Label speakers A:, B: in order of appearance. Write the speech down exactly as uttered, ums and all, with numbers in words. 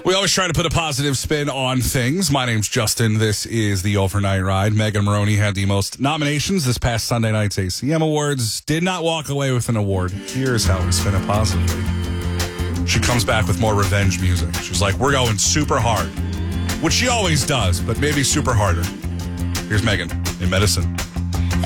A: We always try to put a positive spin on things. My name's Justin. This is the Overnight Ride. Megan Maroney had the most nominations this past Sunday night's A C M Awards. Did not walk away with an award. Here's how we spin it positively. She comes back with more revenge music. She's like, we're going super hard. Which she always does, but maybe super harder. Here's Megan in Medicine.